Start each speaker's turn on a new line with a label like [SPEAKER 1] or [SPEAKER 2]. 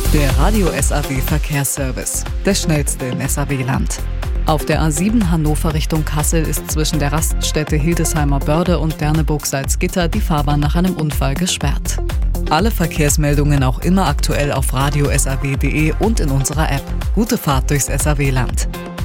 [SPEAKER 1] Der Radio SAW Verkehrsservice, der schnellste im SAW-Land. Auf der A7 Hannover Richtung Kassel ist zwischen der Raststätte Hildesheimer Börde und Berneburg-Salzgitter die Fahrbahn nach einem Unfall gesperrt. Alle Verkehrsmeldungen auch immer aktuell auf radiosaw.de und in unserer App. Gute Fahrt durchs SAW-Land.